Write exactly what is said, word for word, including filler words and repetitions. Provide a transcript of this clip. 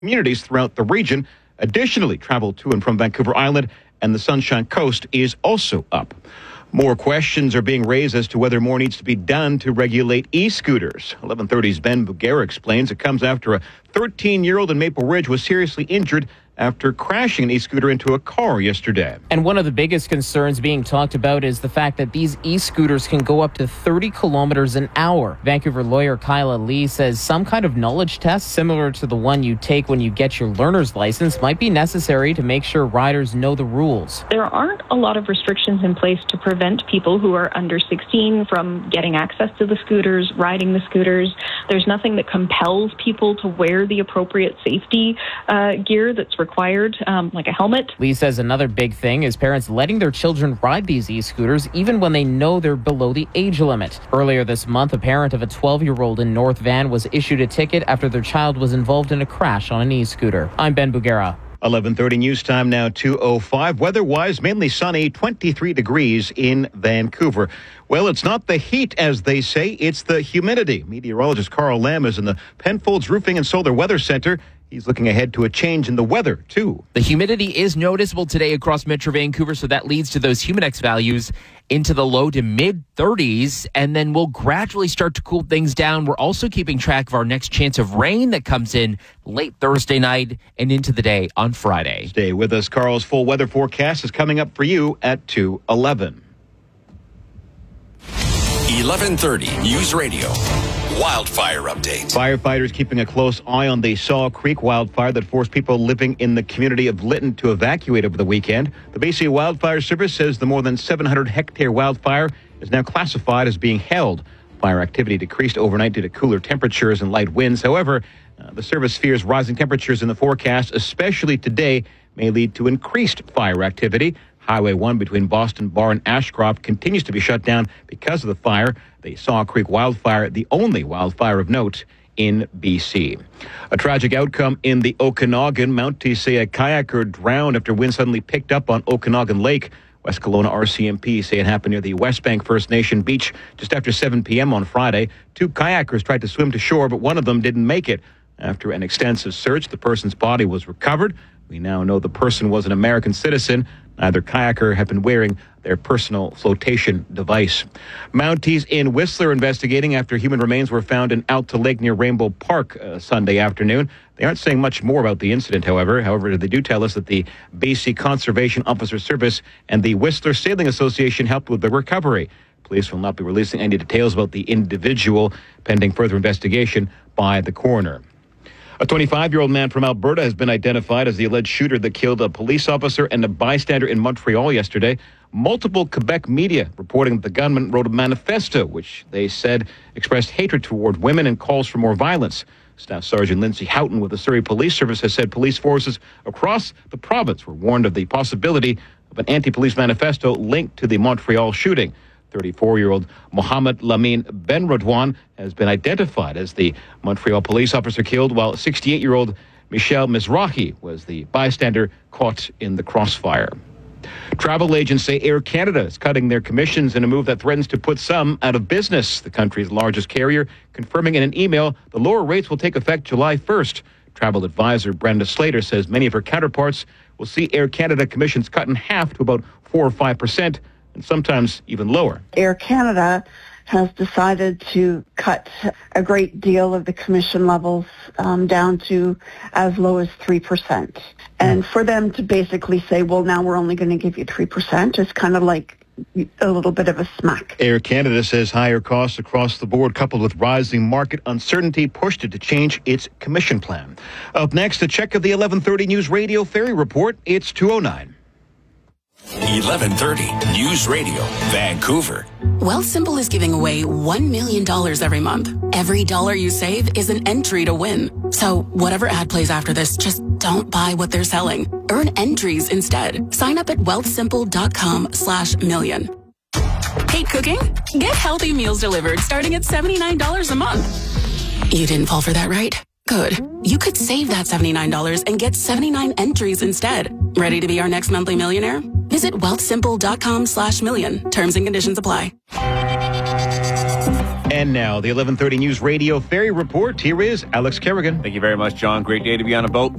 communities throughout the region. Additionally, travel to and from Vancouver Island and the Sunshine Coast is also up. More questions are being raised as to whether more needs to be done to regulate e-scooters. eleven thirty's Ben Bugera explains it comes after a thirteen-year-old in Maple Ridge was seriously injured after crashing an e-scooter into a car yesterday. And one of the biggest concerns being talked about is the fact that these e-scooters can go up to thirty kilometers an hour. Vancouver lawyer Kyla Lee says some kind of knowledge test similar to the one you take when you get your learner's license might be necessary to make sure riders know the rules. There aren't a lot of restrictions in place to prevent people who are under sixteen from getting access to the scooters, riding the scooters. There's nothing that compels people to wear the appropriate safety uh, gear that's required, um, like a helmet. Lee says another big thing is parents letting their children ride these e-scooters even when they know they're below the age limit. Earlier this month, a parent of a twelve-year-old in North Van was issued a ticket after their child was involved in a crash on an e-scooter. I'm Ben Bugera. eleven thirty news time now, two oh five. Weather-wise, mainly sunny, twenty-three degrees in Vancouver. Well, it's not the heat, as they say, it's the humidity. Meteorologist Carl Lamb is in the Penfolds Roofing and Solar Weather Center. He's looking ahead to a change in the weather, too. The humidity is noticeable today across Metro Vancouver, so that leads to those Humidex values into the low to mid thirties, and then we'll gradually start to cool things down. We're also keeping track of our next chance of rain that comes in late Thursday night and into the day on Friday. Stay with us. Carl's full weather forecast is coming up for you at two eleven. eleven thirty News Radio. Wildfire update. Firefighters keeping a close eye on the Saw Creek wildfire that forced people living in the community of Lytton to evacuate over the weekend. The B C Wildfire Service says the more than seven hundred hectare wildfire is now classified as being held. Fire activity decreased overnight due to cooler temperatures and light winds. However, uh, the service fears rising temperatures in the forecast, especially today, may lead to increased fire activity. Highway one between Boston Bar and Ashcroft continues to be shut down because of the fire. The Saw Creek wildfire, the only wildfire of note in B C. A tragic outcome in the Okanagan. Mounties say a kayaker drowned after wind suddenly picked up on Okanagan Lake. West Kelowna R C M P say it happened near the West Bank First Nation beach just after seven p.m. on Friday. Two kayakers tried to swim to shore, but one of them didn't make it. After an extensive search, the person's body was recovered. We now know the person was an American citizen. Neither kayaker had been wearing their personal flotation device. Mounties in Whistler investigating after human remains were found in Alta Lake near Rainbow Park uh, Sunday afternoon. They aren't saying much more about the incident, however. However, they do tell us that the B C Conservation Officer Service and the Whistler Sailing Association helped with the recovery. Police will not be releasing any details about the individual pending further investigation by the coroner. A twenty-five-year-old man from Alberta has been identified as the alleged shooter that killed a police officer and a bystander in Montreal yesterday. Multiple Quebec media reporting that the gunman wrote a manifesto, which they said expressed hatred toward women and calls for more violence. Staff Sergeant Lindsay Houghton with the Surrey Police Service has said police forces across the province were warned of the possibility of an anti-police manifesto linked to the Montreal shooting. thirty-four-year-old Mohamed Lamine Benrodwan has been identified as the Montreal police officer killed, while sixty-eight-year-old Michel Mizrahi was the bystander caught in the crossfire. Travel agents say Air Canada is cutting their commissions in a move that threatens to put some out of business. The country's largest carrier confirming in an email the lower rates will take effect July first. Travel advisor Brenda Slater says many of her counterparts will see Air Canada commissions cut in half to about four or five percent. And sometimes even lower. Air Canada has decided to cut a great deal of the commission levels um, down to as low as three percent. And for them to basically say, well, now we're only going to give you three percent is kind of like a little bit of a smack. Air Canada says higher costs across the board coupled with rising market uncertainty pushed it to change its commission plan. Up next, a check of the eleven thirty News Radio Ferry Report. It's two oh nine. eleven thirty News Radio, Vancouver. Wealthsimple is giving away one million dollars every month. Every dollar you save is an entry to win. So whatever ad plays after this, just don't buy what they're selling. Earn entries instead. Sign up at wealthsimple.com slash million. Hate cooking? Get healthy meals delivered starting at seventy-nine dollars a month. You didn't fall for that, right? Good. You could save that seventy-nine dollars and get seventy-nine entries instead. Ready to be our next monthly millionaire? Visit wealthsimple.com slash million. Terms and conditions apply. And now, the eleven thirty News Radio Ferry Report. Here is Alex Kerrigan. Thank you very much, John. Great day to be on a boat.